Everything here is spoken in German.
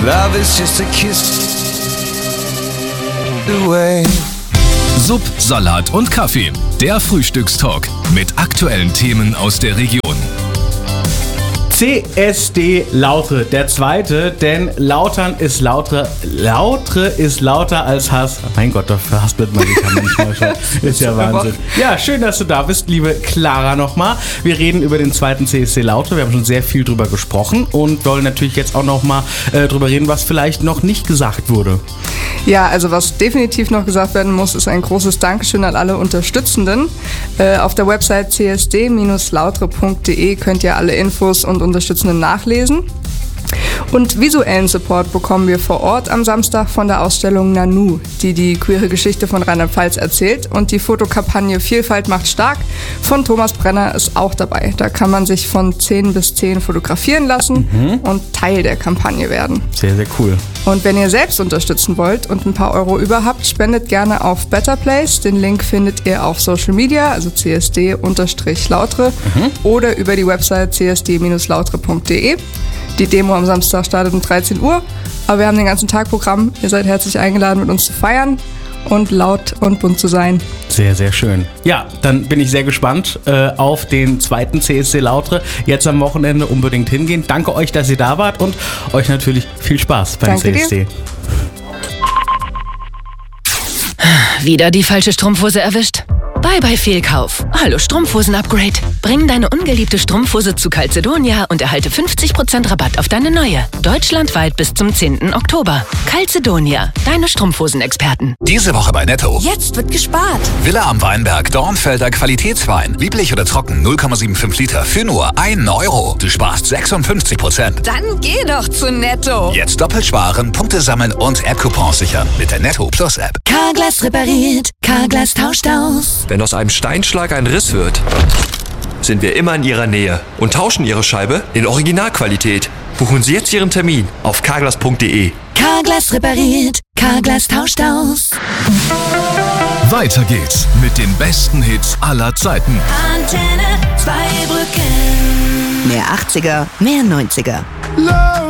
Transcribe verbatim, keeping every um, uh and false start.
Love is just a kiss away. Sub, Salat und Kaffee. Der Frühstückstalk mit aktuellen Themen aus der Region. C S D Lautre, der zweite, denn Lautern ist lauter, Lautre ist lauter als Hass. Mein Gott, da verhaspelt man sich ja manchmal schon. Ist ja Wahnsinn. Ja, schön, dass du da bist, liebe Clara nochmal. Wir reden über den zweiten C S D Lautre. Wir haben schon sehr viel drüber gesprochen und wollen natürlich jetzt auch nochmal äh, drüber reden, was vielleicht noch nicht gesagt wurde. Ja, also was definitiv noch gesagt werden muss, ist ein großes Dankeschön an alle Unterstützenden. Äh, auf der Website c s d lautre punkt d e könnt ihr alle Infos und Unterstützenden nachlesen. Und visuellen Support bekommen wir vor Ort am Samstag von der Ausstellung Nanu, die die queere Geschichte von Rheinland-Pfalz erzählt. Und die Fotokampagne Vielfalt macht stark von Thomas Brenner ist auch dabei. Da kann man sich von zehn bis zehn fotografieren lassen mhm. und Teil der Kampagne werden. Sehr, sehr cool. Und wenn ihr selbst unterstützen wollt und ein paar Euro über habt, spendet gerne auf Better Place. Den Link findet ihr auf Social Media, also c s d lautre mhm. oder über die Website c s d lautre punkt d e. Die Demo am Samstag startet um dreizehn Uhr, aber wir haben den ganzen Tag Programm. Ihr seid herzlich eingeladen, mit uns zu feiern und laut und bunt zu sein. Sehr, sehr schön. Ja, dann bin ich sehr gespannt äh, auf den zweiten C S D Lautre. Jetzt am Wochenende unbedingt hingehen. Danke euch, dass ihr da wart und euch natürlich viel Spaß beim Danke C S D. Dir. Wieder die falsche Strumpfhose erwischt? Bye bye Fehlkauf. Hallo Strumpfhosen-Upgrade. Bring deine ungeliebte Strumpfhose zu Calzedonia und erhalte fünfzig Prozent Rabatt auf deine neue. Deutschlandweit bis zum zehnten Oktober. Calzedonia, deine Strumpfhosen-Experten. Diese Woche bei Netto. Jetzt wird gespart. Villa am Weinberg, Dornfelder Qualitätswein. Lieblich oder trocken, null Komma fünfundsiebzig Liter für nur einen Euro. Du sparst sechsundfünfzig Prozent. Dann geh doch zu Netto. Jetzt doppelt sparen, Punkte sammeln und App-Coupons sichern mit der Netto Plus App. Carglass repariert, Carglass tauscht aus. Wenn aus einem Steinschlag ein Riss wird, sind wir immer in Ihrer Nähe und tauschen Ihre Scheibe in Originalqualität. Buchen Sie jetzt Ihren Termin auf carglass punkt d e. Carglass repariert, Carglass tauscht aus. Weiter geht's mit den besten Hits aller Zeiten. Antenne Zweibrücken. Mehr achtziger, mehr neunziger.